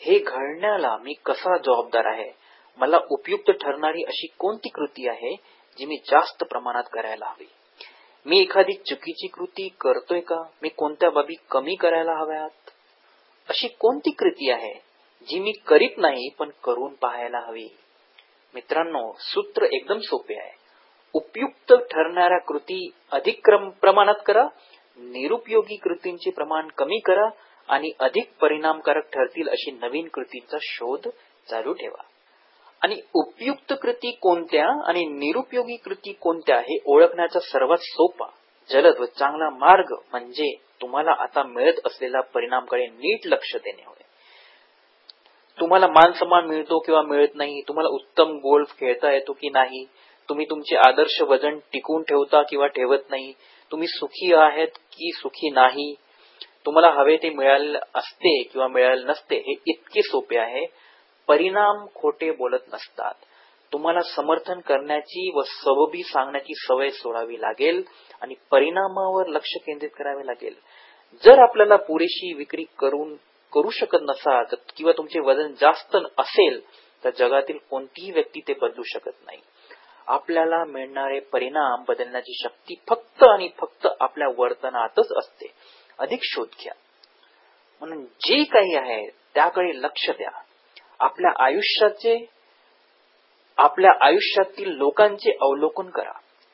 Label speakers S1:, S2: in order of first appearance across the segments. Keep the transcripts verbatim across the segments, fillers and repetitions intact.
S1: हे घडण्याला मी कसा जबाबदार आहे, मला उपयुक्त ठरणारी अशी कोणती कृती आहे जी मी जास्त प्रमाणात करायला हवी, मी एखादी चुकीची कृती करतोय का, मी कोणत्या बाबी कमी करायला हव्यात, अशी कोणती कृती आहे जी मी करीत नाही पण करून पाहायला हवी. मित्रांनो, सूत्र एकदम सोपे आहे. उपयुक्त ठरणाऱ्या कृती अधिक क्रम प्रमाणात करा, निरुपयोगी कृतींचे प्रमाण कमी करा आणि अधिक परिणामकारक ठरतील अशी नवीन कृतींचा शोध चालू ठेवा. आणि उपयुक्त कृती कोणत्या आणि निरुपयोगी कृती कोणत्या हे ओळखण्याचा सर्वात सोपा, जलद व चांगला मार्ग म्हणजे तुम्हाला आता मिळत असलेल्या परिणामाकडे नीट लक्ष देणे होय. तुम्हाला मान सन्मान मिळतो किंवा मिळत नाही, तुम्हाला उत्तम गोल्फ खेळता येतो की नाही, तुम्ही तुमचे आदर्श वजन टिकवून ठेवता किंवा ठेवत नाही, तुम्ही सुखी आहात की सुखी नाही, तुम्हाला हवे ते मिळाले असते किंवा मिळाले नसते, हे इतके सोपे आहे. परिणाम खोटे बोलत नसतात. तुम्हाला समर्थन करण्याची व सबबी सांगण्याची सवय सोडावी लागेल आणि परिणामावर लक्ष केंद्रित करावे लागेल. जर आपल्याला पुरेशी विक्री करून करू शकत नसाल किंवा तुमचे वजन जास्त असेल तर जगातील कोणतीही व्यक्ती ते बदलू शकत नाही. आपल्याला मिळणारे परिणाम बदलण्याची शक्ती फक्त आणि फक्त आपल्या वर्तनातच असते. अधिक शोध घ्या. म्हणून जे काही आहे त्याकडे लक्ष द्या. आपल्या आयुष्याचे आपल्या आयुष्यातील लोकांचे अवलोकन करा.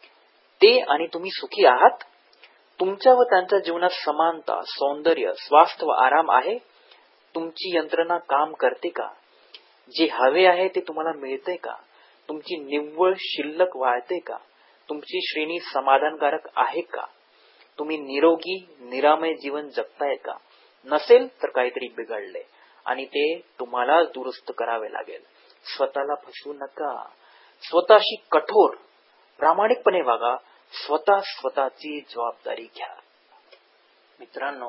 S1: ते आणि तुम्ही सुखी आहात? तुमच्या व त्यांच्या जीवनात समानता, सौंदर्य, स्वास्थ्य व आराम आहे? तुमची यंत्रणा काम करते का? जे हवे आहे ते तुम्हाला मिळते का? तुमची निव्वळ शिल्लक वाढते का? तुमची श्रेणी समाधानकारक आहे का? तुम्ही निरोगी निरामय जीवन जगताय का? नसेल तर काहीतरी बिघडले आणि ते तुम्हाला दुरुस्त करावे लागेल. स्वतःला फसवू नका. स्वतःशी कठोर प्रामाणिकपणे वागा. स्वतः स्वतःची जबाबदारी घ्या. मित्रांनो,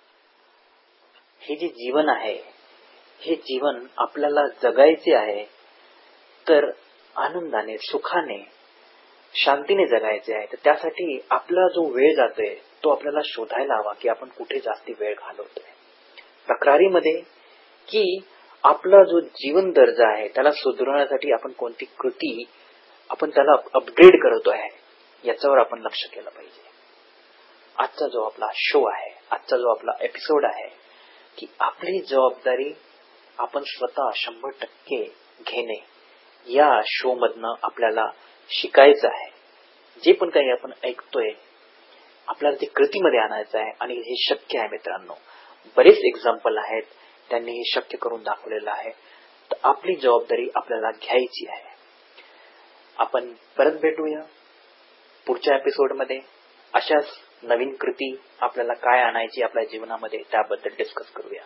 S1: हे जे जीवन आहे, हे जीवन आपल्याला जगायचे आहे तर आनंदाने, सुखाने, शांतीने जगायचे आहे. तर त्यासाठी आपला जो वेळ जातोय तो आपल्याला शोधायला हवा की आपण कुठे जास्ती वेळ घालवतोय. तक्रारीमध्ये की आपला जो जीवन दर्जा आहे त्याला सुधारण्यासाठी आपण कोणती कृती आपण त्याला अपग्रेड करतो आहे याच्यावर आपण लक्ष केलं पाहिजे. आजचा जो आपला शो आहे, आजचा जो आपला एपिसोड आहे की आपली जबाबदारी आपण स्वतः शंभर टक्के घेणे, या शो मधनं आपल्याला शिकायचं आहे. जे पण काही आपण ऐकतोय आपल्याला ते कृतीमध्ये आणायचं आहे आणि हे शक्य आहे. मित्रांनो, बरेच एक्झाम्पल आहेत, त्यांनी हे शक्य करून दाखवलेलं आहे. तर आपली जबाबदारी आपल्याला घ्यायची आहे. आपण परत भेटूया पुढच्या एपिसोडमध्ये. अशाच नवीन कृती आपल्याला काय आणायची आपल्या जीवनामध्ये त्याबद्दल डिस्कस करूया.